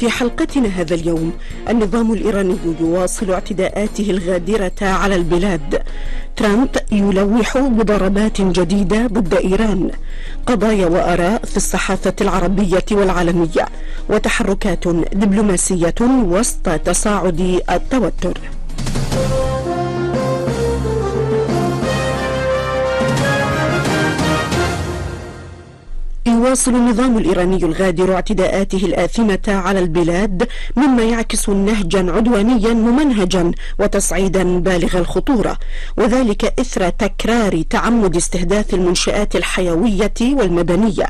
في حلقتنا هذا اليوم، النظام الإيراني يواصل اعتداءاته الغادرة على البلاد. ترامب يلوح بضربات جديدة ضد إيران. قضايا وآراء في الصحافة العربية والعالمية، وتحركات دبلوماسية وسط تصاعد التوتر. يواصل النظام الإيراني الغادر اعتداءاته الآثمة على البلاد، مما يعكس نهجا عدوانيا ممنهجا وتصعيدا بالغ الخطورة، وذلك إثر تكرار تعمد استهداف المنشآت الحيوية والمدنية،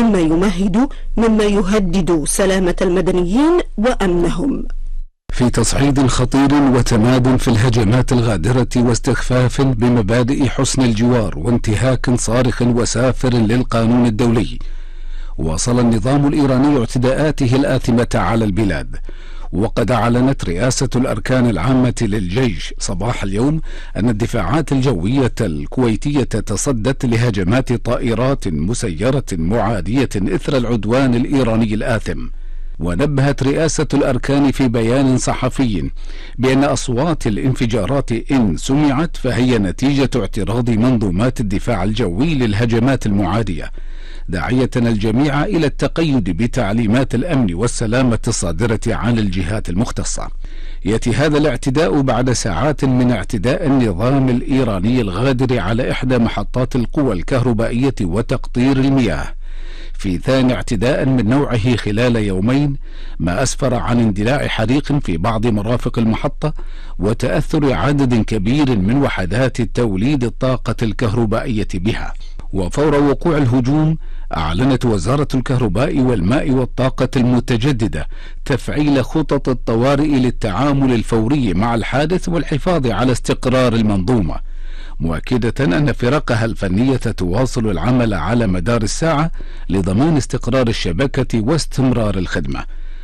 مما يهدد سلامة المدنيين وأمنهم. في تصعيد خطير وتماد في الهجمات الغادرة واستخفاف بمبادئ حسن الجوار وانتهاك صارخ وسافر للقانون الدولي، واصل النظام الإيراني اعتداءاته الآثمة على البلاد. وقد أعلنت رئاسة الأركان العامة للجيش صباح اليوم أن الدفاعات الجوية الكويتية تصدت لهجمات طائرات مسيرة معادية إثر العدوان الإيراني الآثم. ونبهت رئاسة الأركان في بيان صحفي بأن أصوات الانفجارات إن سمعت فهي نتيجة اعتراض منظومات الدفاع الجوي للهجمات المعادية، داعية الجميع إلى التقيد بتعليمات الأمن والسلامة الصادرة عن الجهات المختصة. يأتي هذا الاعتداء بعد ساعات من اعتداء النظام الإيراني الغادر على إحدى محطات القوى الكهربائية وتقطير المياه، في ثاني اعتداء من نوعه خلال يومين، ما أسفر عن اندلاع حريق في بعض مرافق المحطة وتأثر عدد كبير من وحدات توليد الطاقة الكهربائية بها. وفور وقوع الهجوم أعلنت وزارة الكهرباء والماء والطاقة المتجددة تفعيل خطط الطوارئ للتعامل الفوري مع الحادث والحفاظ على استقرار المنظومة، مؤكدة أن فرقها الفنية تواصل العمل على مدار الساعة لضمان استقرار الشبكة واستمرار الخدمة.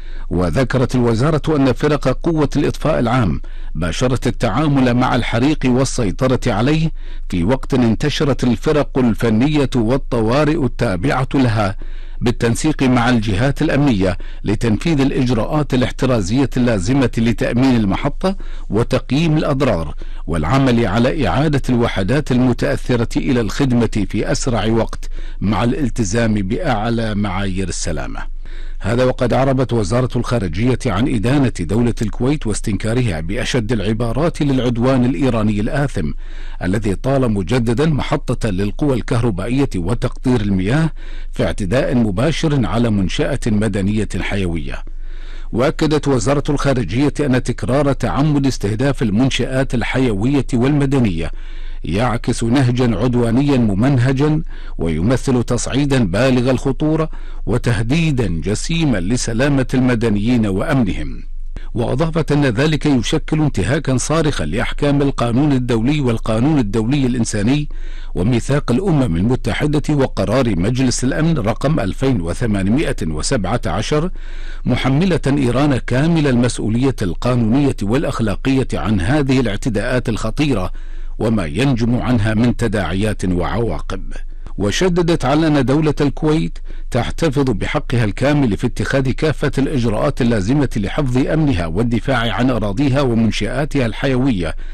وذكرت الوزارة أن فرق قوة الإطفاء العام باشرت التعامل مع الحريق والسيطرة عليه، في وقت انتشرت الفرق الفنية والطوارئ التابعة لها بالتنسيق مع الجهات الأمنية لتنفيذ الإجراءات الاحترازية اللازمة لتأمين المحطة وتقييم الأضرار، والعمل على إعادة الوحدات المتأثرة إلى الخدمة في أسرع وقت مع الالتزام بأعلى معايير السلامة. هذا وقد عربت وزارة الخارجية عن إدانة دولة الكويت واستنكارها بأشد العبارات للعدوان الإيراني الآثم الذي طال مجددا محطة للقوى الكهربائية وتقطير المياه في اعتداء مباشر على منشأة مدنية حيوية. وأكدت وزارة الخارجية أن تكرار تعمد استهداف المنشآت الحيوية والمدنية يعكس نهجا عدوانيا ممنهجا ويمثل تصعيدا بالغ الخطورة وتهديدا جسيما لسلامة المدنيين وأمنهم. وأضافت أن ذلك يشكل انتهاكا صارخا لأحكام القانون الدولي والقانون الدولي الإنساني وميثاق الأمم المتحدة وقرار مجلس الأمن رقم 2817، محملة إيران كامل المسؤولية القانونية والأخلاقية عن هذه الاعتداءات الخطيرة وما ينجم عنها من تداعيات وعواقب. وشددت على أن دولة الكويت تحتفظ بحقها الكامل في اتخاذ كافة الإجراءات اللازمة لحفظ أمنها والدفاع عن أراضيها ومنشآتها الحيوية